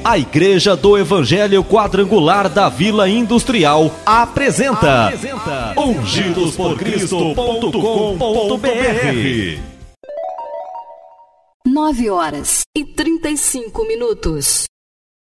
A Igreja do Evangelho Quadrangular da Vila Industrial apresenta ungidosporcristo.com.br. 9h35.